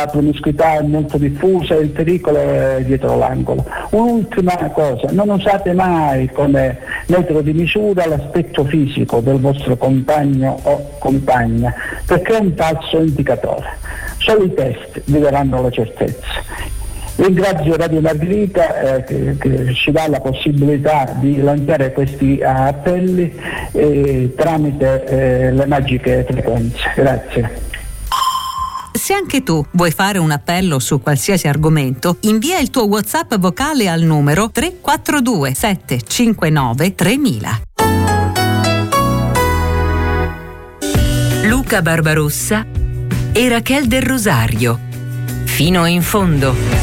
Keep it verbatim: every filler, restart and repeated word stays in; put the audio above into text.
la promiscuità è molto diffusa e il pericolo è dietro l'angolo. Un'ultima cosa, non usate mai come metro di misura l'aspetto fisico del vostro compagno o compagna, perché è un falso indicatore. Solo i test vi daranno la certezza. Ringrazio Radio Margherita eh, che, che ci dà la possibilità di lanciare questi uh, appelli eh, tramite eh, le magiche frequenze. Grazie. Se anche tu vuoi fare un appello su qualsiasi argomento, invia il tuo WhatsApp vocale al numero tre quattro due sette cinque nove tremila. Luca Barbarossa e Rachel Del Rosario. Fino in fondo.